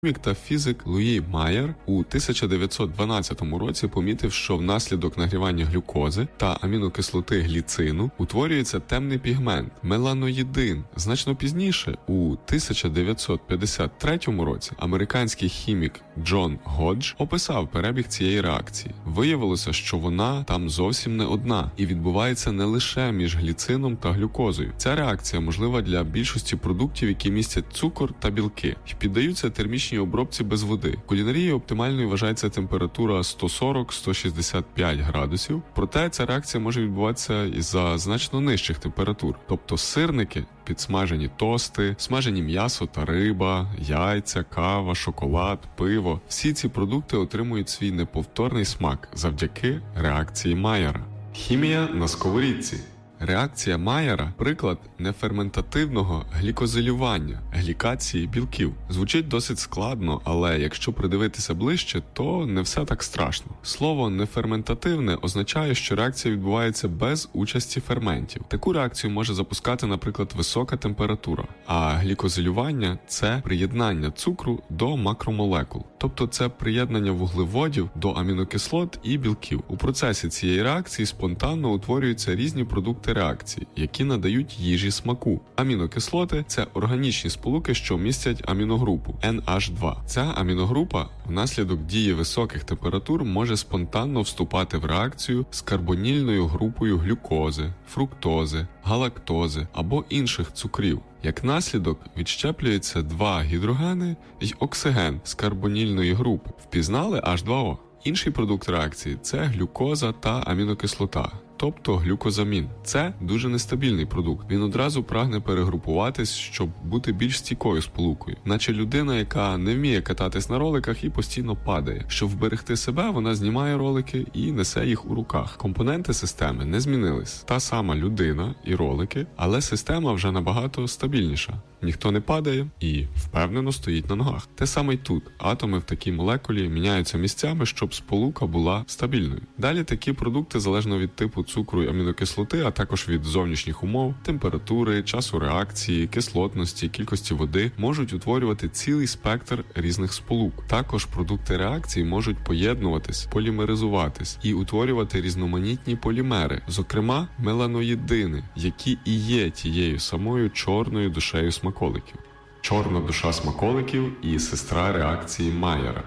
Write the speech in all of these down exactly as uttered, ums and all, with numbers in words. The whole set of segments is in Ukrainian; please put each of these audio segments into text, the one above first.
Хімік та фізик Луї Майер у тисяча дев'ятсот дванадцятому році помітив, що внаслідок нагрівання глюкози та амінокислоти гліцину утворюється темний пігмент – меланоїдин. Значно пізніше, у тисяча дев'ятсот п'ятдесят третьому році, американський хімік Джон Годж описав перебіг цієї реакції. Виявилося, що вона там зовсім не одна і відбувається не лише між гліцином та глюкозою. Ця реакція можлива для більшості продуктів, які містять цукор та білки і піддаються термічній обробці без води. В кулінарії оптимальною вважається температура сто сорок - сто шістдесят п'ять градусів, проте ця реакція може відбуватися і за значно нижчих температур. Тобто сирники, підсмажені тости, смажені м'ясо та риба, яйця, кава, шоколад, пиво – всі ці продукти отримують свій неповторний смак завдяки реакції Майера. Хімія на сковорідці. Реакція Майера – приклад неферментативного глікозилювання, глікації білків. Звучить досить складно, але якщо придивитися ближче, то не все так страшно. Слово «неферментативне» означає, що реакція відбувається без участі ферментів. Таку реакцію може запускати, наприклад, висока температура. А глікозилювання – це приєднання цукру до макромолекул. Тобто це приєднання вуглеводів до амінокислот і білків. У процесі цієї реакції спонтанно утворюються різні продукти реакції, які надають їжі смаку. Амінокислоти – це органічні сполуки, що містять аміногрупу ен аш два. Ця аміногрупа внаслідок дії високих температур може спонтанно вступати в реакцію з карбонільною групою глюкози, фруктози, галактози або інших цукрів. Як наслідок відщеплюються два гідрогени й оксиген з карбонільної групи. Впізнали аш два о? Інший продукт реакції – це глюкоза та амінокислота, тобто глюкозамін. Це дуже нестабільний продукт. Він одразу прагне перегрупуватись, щоб бути більш стійкою сполукою. Наче людина, яка не вміє кататись на роликах і постійно падає. Щоб вберегти себе, вона знімає ролики і несе їх у руках. Компоненти системи не змінились. Та сама людина і ролики, але система вже набагато стабільніша. Ніхто не падає і впевнено стоїть на ногах. Те саме й тут. Атоми в такій молекулі міняються місцями, щоб сполука була стабільною. Далі такі продукти, залежно від типу цукру і амінокислоти, а також від зовнішніх умов, температури, часу реакції, кислотності, кількості води, можуть утворювати цілий спектр різних сполук. Також продукти реакції можуть поєднуватись, полімеризуватись і утворювати різноманітні полімери, зокрема меланоїдини, які і є тією самою чорною душею смаколиків. Чорна душа смаколиків і сестра реакції Майера.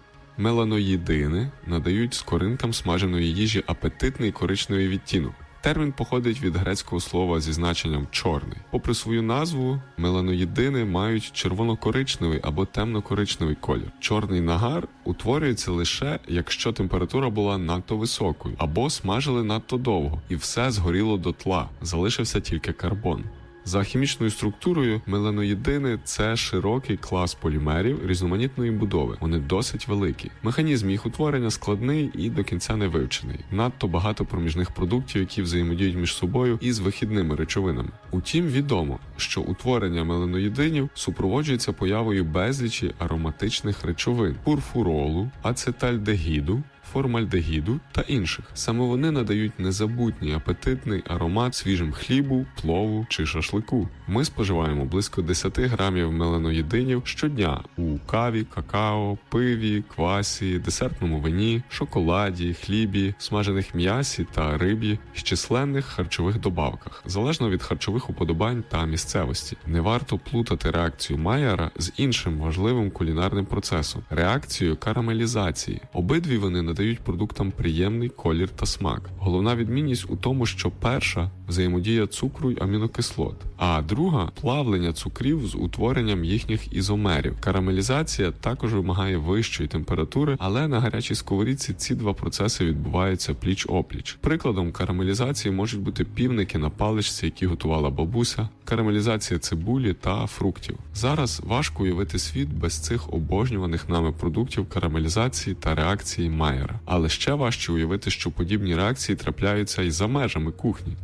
Меланоїдини надають скоринкам смаженої їжі апетитний коричневий відтінок. Термін походить від грецького слова зі значенням «чорний». Попри свою назву, меланоїдини мають червоно-коричневий або темно-коричневий колір. Чорний нагар утворюється лише, якщо температура була надто високою, або смажили надто довго, і все згоріло дотла, залишився тільки карбон. За хімічною структурою, меланоїдини – це широкий клас полімерів різноманітної будови. Вони досить великі. Механізм їх утворення складний і до кінця не вивчений. Надто багато проміжних продуктів, які взаємодіють між собою із вихідними речовинами. Утім, відомо, що утворення меланоїдинів супроводжується появою безлічі ароматичних речовин – пурфуролу, ацетальдегіду, формальдегіду та інших. Саме вони надають незабутній апетитний аромат свіжим хлібу, плову чи шашлику. Ми споживаємо близько десять грамів меланоїдинів щодня у каві, какао, пиві, квасі, десертному вині, шоколаді, хлібі, смажених м'ясі та рибі з численних харчових добавках, залежно від харчових уподобань та місцевості. Не варто плутати реакцію Майера з іншим важливим кулінарним процесом – реакцією карамелізації. Обидві вони надають продуктам приємний колір та смак. Головна відмінність у тому, що перша – взаємодія цукру й амінокислот, а друга – плавлення цукрів з утворенням їхніх ізомерів. Карамелізація також вимагає вищої температури, але на гарячій сковорідці ці два процеси відбуваються пліч-опліч. Прикладом карамелізації можуть бути півники на паличці, які готувала бабуся, карамелізація цибулі та фруктів. Зараз важко уявити світ без цих обожнюваних нами продуктів карамелізації та реакції Майера. Але ще важче уявити, що подібні реакції трапляються і за межами кухні.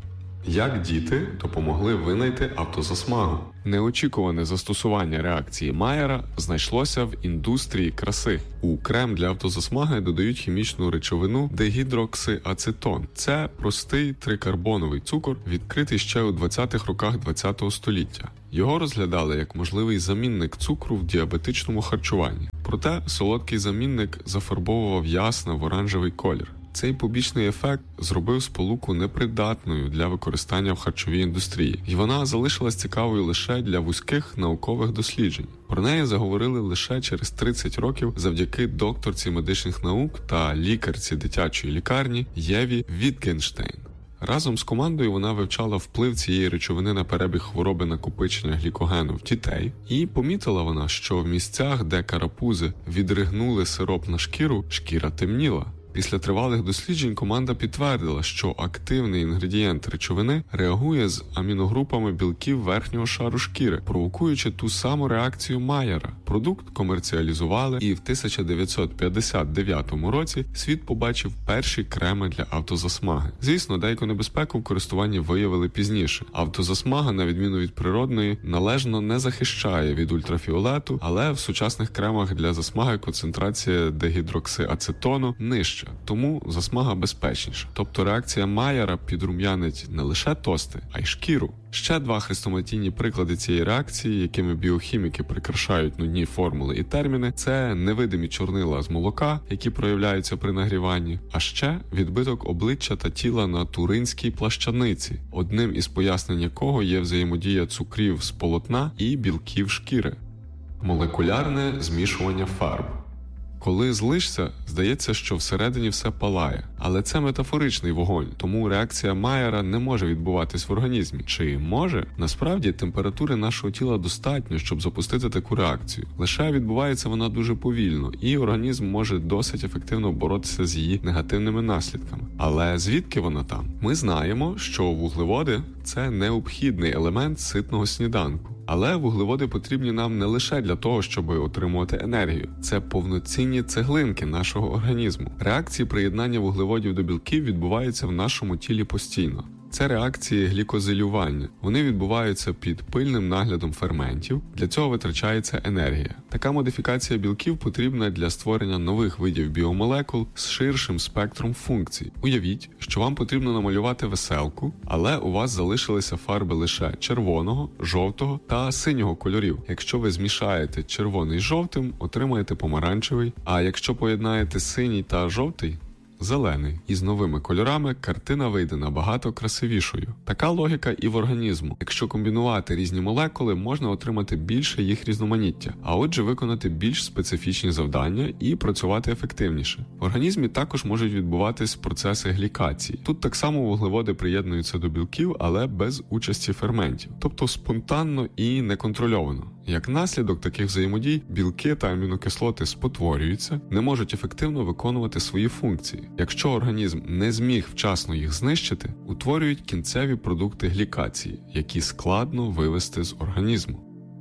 Як діти допомогли винайти автозасмагу? Неочікуване застосування реакції Майера знайшлося в індустрії краси. У крем для автозасмаги додають хімічну речовину дегідроксиацетон. Це простий трикарбоновий цукор, відкритий ще у двадцятих роках ХХ століття. Його розглядали як можливий замінник цукру в діабетичному харчуванні. Проте солодкий замінник зафарбовував ясно в оранжевий колір. Цей побічний ефект зробив сполуку непридатною для використання в харчовій індустрії, і вона залишилась цікавою лише для вузьких наукових досліджень. Про неї заговорили лише через тридцять років завдяки докторці медичних наук та лікарці дитячої лікарні Єві Вітгенштейн. Разом з командою вона вивчала вплив цієї речовини на перебіг хвороби накопичення глікогену в дітей, і помітила вона, що в місцях, де карапузи відригнули сироп на шкіру, шкіра темніла. Після тривалих досліджень команда підтвердила, що активний інгредієнт речовини реагує з аміногрупами білків верхнього шару шкіри, провокуючи ту саму реакцію Майера. Продукт комерціалізували, і в тисяча дев'ятсот п'ятдесят дев'ятому році світ побачив перші креми для автозасмаги. Звісно, деяку небезпеку в користуванні виявили пізніше. Автозасмага, на відміну від природної, належно не захищає від ультрафіолету, але в сучасних кремах для засмаги концентрація дегідроксиацетону нижча. Тому засмага безпечніша. Тобто реакція Майера підрум'янить не лише тости, а й шкіру. Ще два хрестоматійні приклади цієї реакції, якими біохіміки прикрашають нудні формули і терміни, це невидимі чорнила з молока, які проявляються при нагріванні, а ще відбиток обличчя та тіла на туринській плащаниці, одним із пояснень якого є взаємодія цукрів з полотна і білків шкіри. Молекулярне змішування фарб. Коли злишся, здається, що всередині все палає. Але це метафоричний вогонь, тому реакція Майера не може відбуватись в організмі. Чи може? Насправді, температури нашого тіла достатньо, щоб запустити таку реакцію. Лише відбувається вона дуже повільно, і організм може досить ефективно боротися з її негативними наслідками. Але звідки вона там? Ми знаємо, що вуглеводи – це необхідний елемент ситного сніданку. Але вуглеводи потрібні нам не лише для того, щоб отримувати енергію. Це повноцінні цеглинки нашого організму. Реакції приєднання вуглеводів до білків відбуваються в нашому тілі постійно. Це реакції глікозилювання. Вони відбуваються під пильним наглядом ферментів. Для цього витрачається енергія. Така модифікація білків потрібна для створення нових видів біомолекул з ширшим спектром функцій. Уявіть, що вам потрібно намалювати веселку, але у вас залишилися фарби лише червоного, жовтого та синього кольорів. Якщо ви змішаєте червоний з жовтим, отримаєте помаранчевий, а якщо поєднаєте синій та жовтий – зелений. І з новими кольорами картина вийде набагато красивішою. Така логіка і в організму. Якщо комбінувати різні молекули, можна отримати більше їх різноманіття, а отже виконати більш специфічні завдання і працювати ефективніше. В організмі також можуть відбуватись процеси глікації. Тут так само вуглеводи приєднуються до білків, але без участі ферментів. Тобто спонтанно і неконтрольовано. Як наслідок таких взаємодій, білки та амінокислоти спотворюються, не можуть ефективно виконувати свої функції. Якщо організм не зміг вчасно їх знищити, утворюють кінцеві продукти глікації, які складно вивести з організму.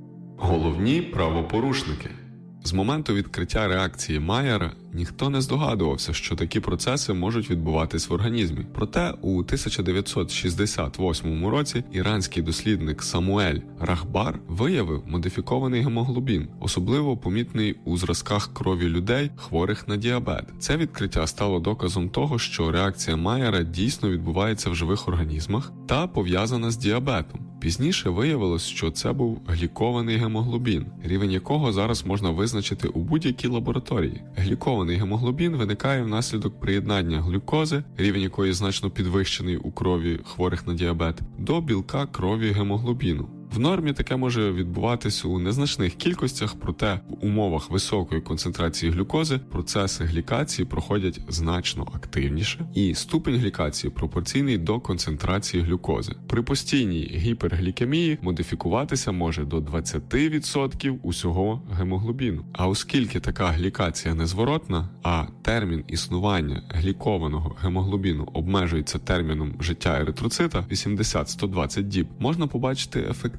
Головні правопорушники. З моменту відкриття реакції Майера ніхто не здогадувався, що такі процеси можуть відбуватись в організмі. Проте у тисяча дев'ятсот шістдесят восьмому році іранський дослідник Самуель Рахбар виявив модифікований гемоглобін, особливо помітний у зразках крові людей, хворих на діабет. Це відкриття стало доказом того, що реакція Майера дійсно відбувається в живих організмах та пов'язана з діабетом. Пізніше виявилось, що це був глікований гемоглобін, рівень якого зараз можна визначити у будь-якій лабораторії. Глікований гемоглобін виникає внаслідок приєднання глюкози, рівень якої значно підвищений у крові хворих на діабет, до білка крові гемоглобіну. В нормі таке може відбуватись у незначних кількостях, проте в умовах високої концентрації глюкози процеси глікації проходять значно активніше, і ступень глікації пропорційний до концентрації глюкози. При постійній гіперглікемії модифікуватися може до двадцять відсотків усього гемоглобіну. А оскільки така глікація незворотна, а термін існування глікованого гемоглобіну обмежується терміном життя еритроцита вісімдесят - сто двадцять діб, можна побачити ефект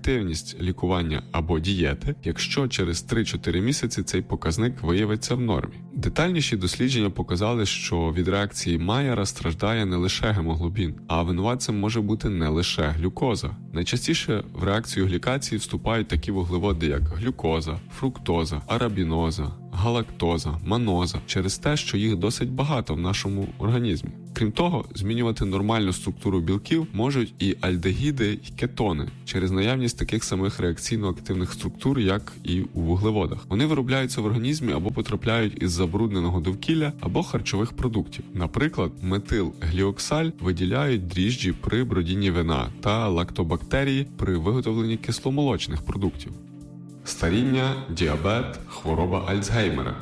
ефективність лікування або дієти, якщо через три-чотири місяці цей показник виявиться в нормі. Детальніші дослідження показали, що від реакції Майера страждає не лише гемоглобін, а винуватцем може бути не лише глюкоза. Найчастіше в реакцію глікації вступають такі вуглеводи, як глюкоза, фруктоза, арабіноза, галактоза, маноза, через те, що їх досить багато в нашому організмі. Крім того, змінювати нормальну структуру білків можуть і альдегіди, і кетони, через наявність таких самих реакційно-активних структур, як і у вуглеводах. Вони виробляються в організмі або потрапляють із забрудненого довкілля або харчових продуктів. Наприклад, метилгліоксаль виділяють дріжджі при бродінні вина та лактобактерії при виготовленні кисломолочних продуктів. Старіння, діабет, хвороба Альцгеймера.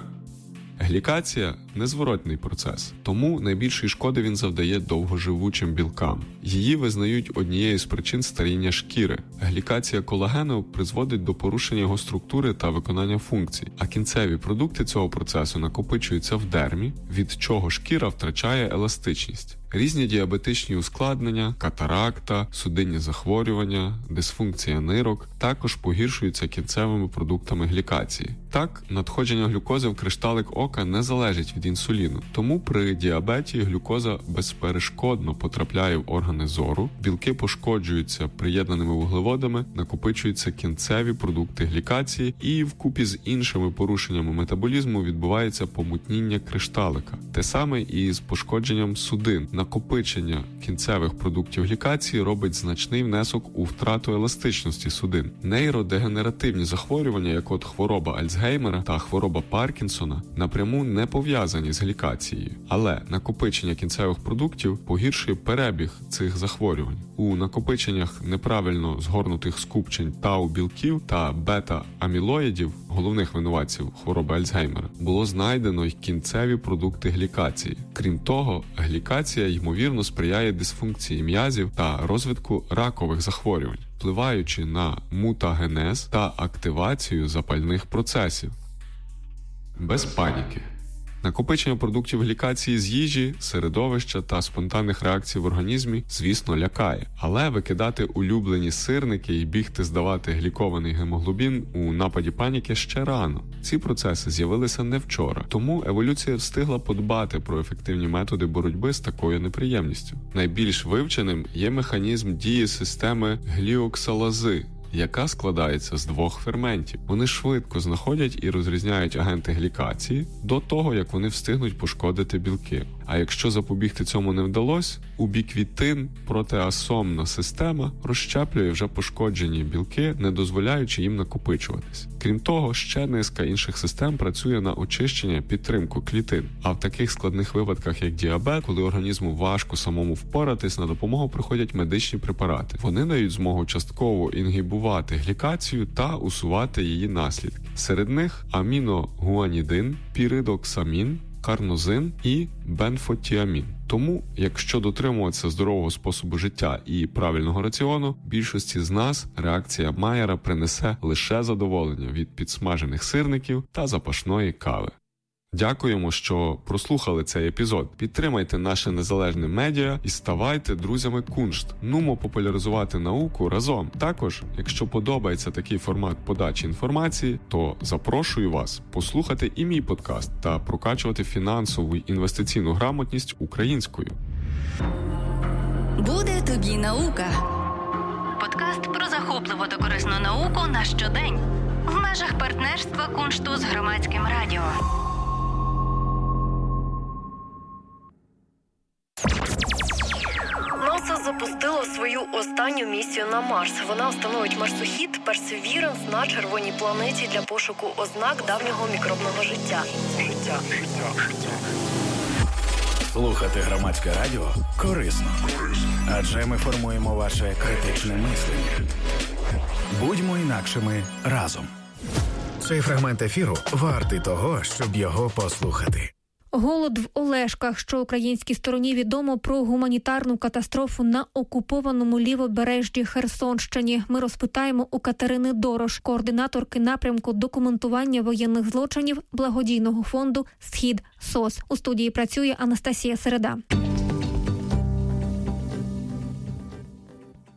Глікація – незворотний процес, тому найбільшої шкоди він завдає довгоживучим білкам. Її визнають однією з причин старіння шкіри. Глікація колагену призводить до порушення його структури та виконання функцій, а кінцеві продукти цього процесу накопичуються в дермі, від чого шкіра втрачає еластичність. Різні діабетичні ускладнення, катаракта, судинні захворювання, дисфункція нирок також погіршуються кінцевими продуктами глікації. Так, надходження глюкози в кришталик ока не залежить від інсуліну, тому при діабеті глюкоза безперешкодно потрапляє в органи зору, білки пошкоджуються приєднаними вуглеводами, накопичуються кінцеві продукти глікації і вкупі з іншими порушеннями метаболізму відбувається помутніння кришталика. Те саме і з пошкодженням судин. Накопичення кінцевих продуктів глікації робить значний внесок у втрату еластичності судин. Нейродегенеративні захворювання, як от хвороба Альцгеймера та хвороба Паркінсона, напряму не пов'язані з глікацією. Але накопичення кінцевих продуктів погіршує перебіг цих захворювань. У накопиченнях неправильно згорнутих скупчень тау-білків та бета-амілоїдів, головних винуватців хвороби Альцгеймера, було знайдено й кінцеві продукти глікації. Крім того, глікація, ймовірно, сприяє дисфункції м'язів та розвитку ракових захворювань, впливаючи на мутагенез та активацію запальних процесів. Без паніки. Накопичення продуктів глікації з їжі, середовища та спонтанних реакцій в організмі, звісно, лякає. Але викидати улюблені сирники і бігти здавати глікований гемоглобін у нападі паніки ще рано. Ці процеси з'явилися не вчора, тому еволюція встигла подбати про ефективні методи боротьби з такою неприємністю. Найбільш вивченим є механізм дії системи гліоксалази, яка складається з двох ферментів. Вони швидко знаходять і розрізняють агенти глікації до того, як вони встигнуть пошкодити білки. А якщо запобігти цьому не вдалося, убіквітин протеасомна система розщеплює вже пошкоджені білки, не дозволяючи їм накопичуватись. Крім того, ще низка інших систем працює на очищення, підтримку клітин. А в таких складних випадках, як діабет, коли організму важко самому впоратись, на допомогу приходять медичні препарати. Вони дають змогу частково інгібувати глікацію та усувати її наслідки. Серед них аміногуанідин, піридоксамін, карнозин і бенфотіамін. Тому, якщо дотримуватися здорового способу життя і правильного раціону, більшості з нас реакція Майера принесе лише задоволення від підсмажених сирників та запашної кави. Дякуємо, що прослухали цей епізод. Підтримайте наше незалежне медіа і ставайте друзями Куншт. Нумо популяризувати науку разом. Також, якщо подобається такий формат подачі інформації, то запрошую вас послухати і мій подкаст та прокачувати фінансову й інвестиційну грамотність українською. Буде тобі наука. Подкаст про захопливу та корисну науку на щодень. В межах партнерства Куншту з Громадським радіо. НАСА запустило свою останню місію на Марс. Вона встановить марсохід Perseverance на червоній планеті для пошуку ознак давнього мікробного життя. Життя. Слухати Громадське радіо корисно. Адже ми формуємо ваше критичне мислення. Будьмо інакшими разом. Цей фрагмент ефіру вартий того, щоб його послухати. Голод в Олешках, що українській стороні відомо про гуманітарну катастрофу на окупованому лівобережжі Херсонщині. Ми розпитаємо у Катерини Дорош, координаторки напрямку документування воєнних злочинів благодійного фонду «Схід СОС». У студії працює Анастасія Середа.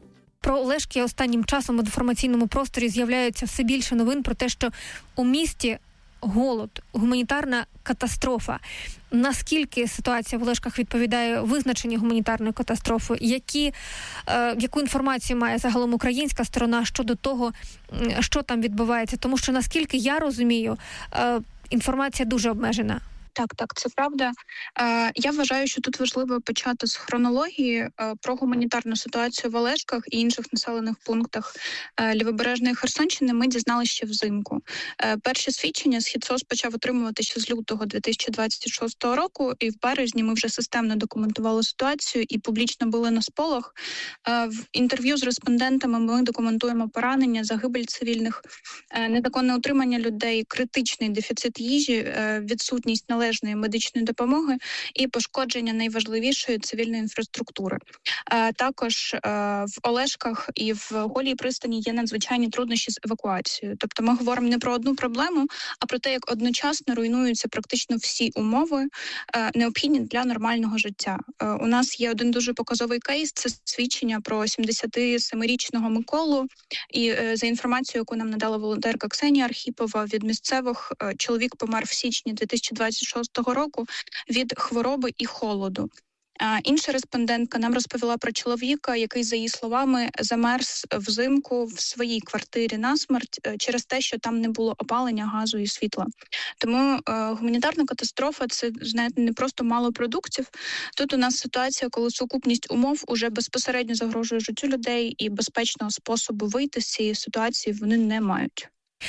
Про Олешки останнім часом в інформаційному просторі з'являється все більше новин про те, що у місті голод, гуманітарна катастрофа. Наскільки ситуація в Олешках відповідає визначенню гуманітарної катастрофи? Які, е, яку інформацію має загалом українська сторона щодо того, що там відбувається? Тому що, наскільки я розумію, е, інформація дуже обмежена. Так, так, це правда. Е, я вважаю, що тут важливо почати з хронології е, про гуманітарну ситуацію в Олешках і інших населених пунктах е, Лівобережної Херсонщини ми дізналися ще взимку. Е, перші свідчення СхідСОС почав отримувати ще з лютого дві тисячі двадцять шостого року, і в березні ми вже системно документували ситуацію і публічно були на сполох. Е, в інтерв'ю з респондентами ми документуємо поранення, загибель цивільних, е, незаконне утримання людей, критичний дефіцит їжі, е, відсутність належної належної медичної допомоги і пошкодження найважливішої цивільної інфраструктури. Е, також е, в Олешках і в Голій пристані є надзвичайні труднощі з евакуацією. Тобто ми говоримо не про одну проблему, а про те, як одночасно руйнуються практично всі умови, е, необхідні для нормального життя. Е, у нас є один дуже показовий кейс, це свідчення про сімдесятисемирічного Миколу. І е, за інформацією, яку нам надала волонтерка Ксенія Архіпова від місцевих, е, чоловік помер в січні дві тисячі двадцять шостого року від хвороби і холоду. А інша респондентка нам розповіла про чоловіка, який, за її словами, замерз взимку в своїй квартирі насмерть через те, що там не було опалення, газу і світла. Тому е, гуманітарна катастрофа – це, знаєте, не просто мало продуктів. Тут у нас ситуація, коли сукупність умов уже безпосередньо загрожує життю людей, і безпечного способу вийти з цієї ситуації вони не мають.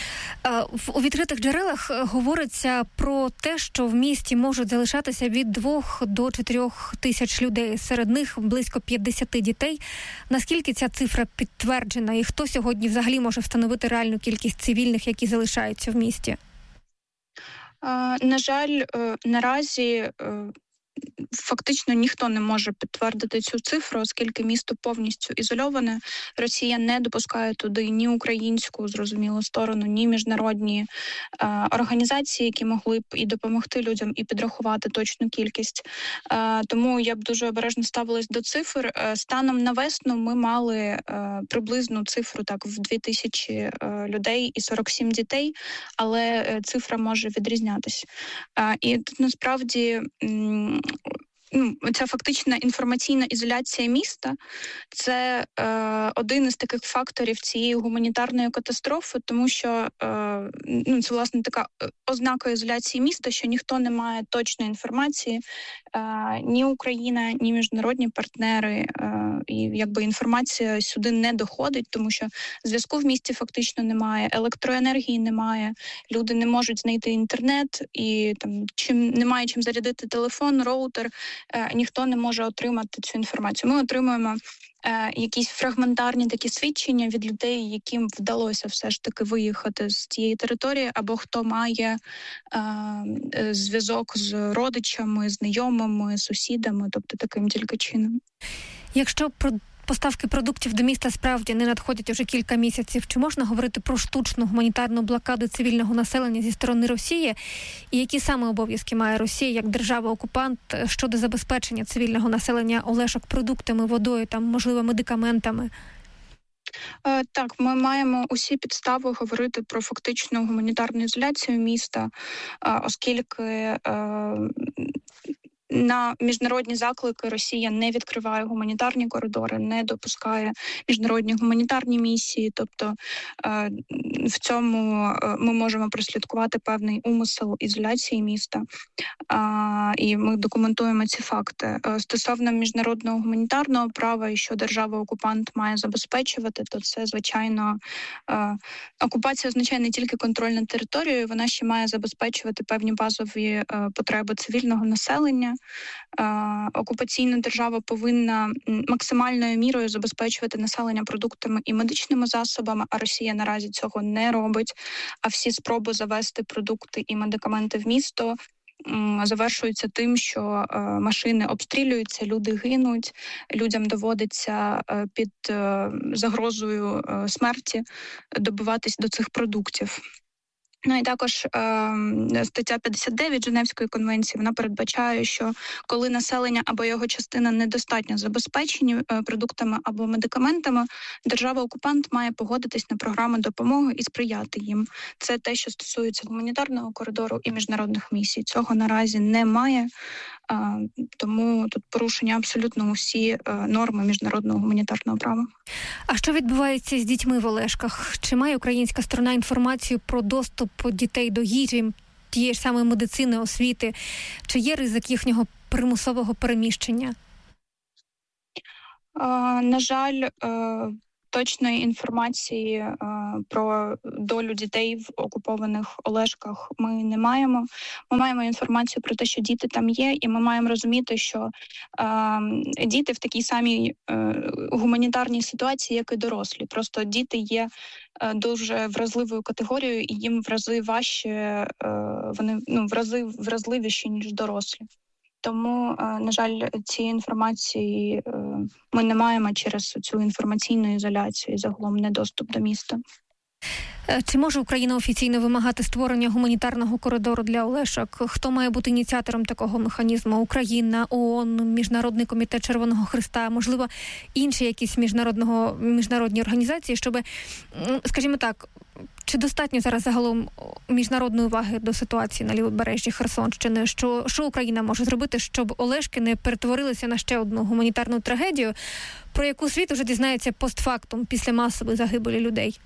У відкритих джерелах говориться про те, що в місті можуть залишатися від двох до чотирьох тисяч людей. Серед них близько п'ятдесят дітей. Наскільки ця цифра підтверджена? І хто сьогодні взагалі може встановити реальну кількість цивільних, які залишаються в місті? На жаль, наразі фактично ніхто не може підтвердити цю цифру, оскільки місто повністю ізольоване. Росія не допускає туди ні українську, зрозуміло, сторону, ні міжнародні е, організації, які могли б і допомогти людям, і підрахувати точну кількість. Е, тому я б дуже обережно ставилась до цифр. Е, станом на весну ми мали е, приблизну цифру так в дві тисячі е, людей і сорок сім дітей, але е, цифра може відрізнятись. Е, і тут насправді м- Ну, ця фактична інформаційна ізоляція міста – це е, один із таких факторів цієї гуманітарної катастрофи, тому що е, ну, це, власне, така ознака ізоляції міста, що ніхто не має точної інформації, е, ні Україна, ні міжнародні партнери, е, і якби інформація сюди не доходить, тому що зв'язку в місті фактично немає, електроенергії немає, люди не можуть знайти інтернет, і там чим немає чим зарядити телефон, роутер, ніхто не може отримати цю інформацію. Ми отримуємо е, якісь фрагментарні такі свідчення від людей, яким вдалося все ж таки виїхати з цієї території, або хто має е, зв'язок з родичами, знайомими, сусідами, тобто таким тільки чином. Якщо про поставки продуктів до міста справді не надходять уже кілька місяців, чи можна говорити про штучну гуманітарну блокаду цивільного населення зі сторони Росії? І які саме обов'язки має Росія як держава-окупант щодо забезпечення цивільного населення Олешок продуктами, водою, там, можливо, медикаментами? Так, ми маємо усі підстави говорити про фактичну гуманітарну ізоляцію міста, оскільки на міжнародні заклики Росія не відкриває гуманітарні коридори, не допускає міжнародні гуманітарні місії. Тобто в цьому ми можемо прослідкувати певний умисел ізоляції міста. І ми документуємо ці факти. Стосовно міжнародного гуманітарного права і що держава-окупант має забезпечувати, то це, звичайно, окупація означає не тільки контроль над територією, вона ще має забезпечувати певні базові потреби цивільного населення. Окупаційна держава повинна максимальною мірою забезпечувати населення продуктами і медичними засобами, а Росія наразі цього не робить. А всі спроби завести продукти і медикаменти в місто завершуються тим, що машини обстрілюються, люди гинуть, людям доводиться під загрозою смерті добиватись до цих продуктів. Ну і також е, стаття п'ятдесят дев'ять Женевської конвенції, вона передбачає, що коли населення або його частина недостатньо забезпечені е, продуктами або медикаментами, держава-окупант має погодитись на програми допомоги і сприяти їм. Це те, що стосується гуманітарного коридору і міжнародних місій. Цього наразі немає, е, тому тут порушення абсолютно усі е, норми міжнародного гуманітарного права. А що відбувається з дітьми в Олешках? Чи має українська сторона інформацію про доступ дітей до їжі, тієї ж самої медицини, освіти? Чи є ризик їхнього примусового переміщення? А, на жаль, е, точної інформації е, про долю дітей в окупованих Олешках ми не маємо. Ми маємо інформацію про те, що діти там є, і ми маємо розуміти, що е, діти в такій самій е, гуманітарній ситуації, як і дорослі. Просто діти є е, дуже вразливою категорією, і їм в рази важче, е, вони ну, в рази вразливіші, ніж дорослі. Тому, на жаль, цієї інформації ми не маємо через цю інформаційну ізоляцію і загалом недоступ до міста. Чи може Україна офіційно вимагати створення гуманітарного коридору для Олешок? Хто має бути ініціатором такого механізму? Україна, ООН, Міжнародний комітет Червоного Хреста, можливо, інші якісь міжнародного, міжнародні організації, щоб, скажімо так, чи достатньо зараз загалом міжнародної уваги до ситуації на лівобережжі Херсонщини? Що, що Україна може зробити, щоб Олешки не перетворилися на ще одну гуманітарну трагедію, про яку світ вже дізнається постфактум після масової загибелі людей?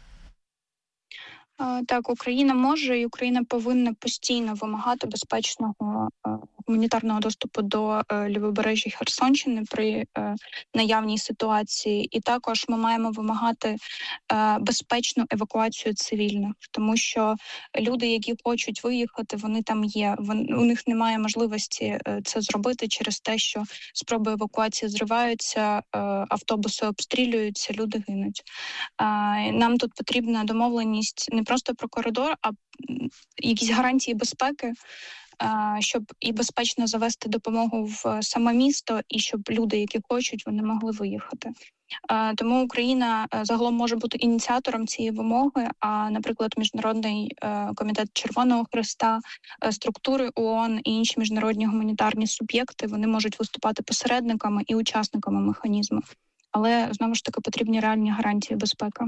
Так, Україна може і Україна повинна постійно вимагати безпечного гуманітарного доступу до лівобережжя Херсонщини при наявній ситуації. І також ми маємо вимагати безпечну евакуацію цивільних, тому що люди, які хочуть виїхати, вони там є. Вон, у них немає можливості це зробити через те, що спроби евакуації зриваються, автобуси обстрілюються, люди гинуть. Нам тут потрібна домовленість не просто про коридор, а якісь гарантії безпеки, щоб і безпечно завести допомогу в саме місто, і щоб люди, які хочуть, вони могли виїхати. Тому Україна загалом може бути ініціатором цієї вимоги, а, наприклад, Міжнародний комітет Червоного Хреста, структури ООН і інші міжнародні гуманітарні суб'єкти, вони можуть виступати посередниками і учасниками механізму. Але, знову ж таки, потрібні реальні гарантії безпеки.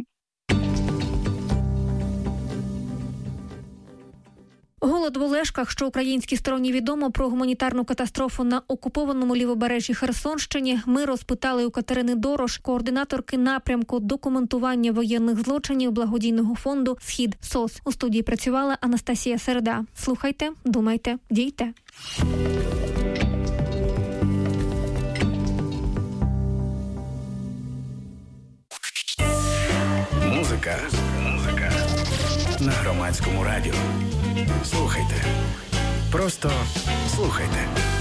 Голод в Олешках, що українській стороні відомо про гуманітарну катастрофу на окупованому лівобережжі Херсонщині, ми розпитали у Катерини Дорош, координаторки напрямку документування воєнних злочинів благодійного фонду «Схід СОС». У студії працювала Анастасія Середа. Слухайте, думайте, дійте. Музика. Музика. На Громадському радіо. Слухайте. Просто слухайте.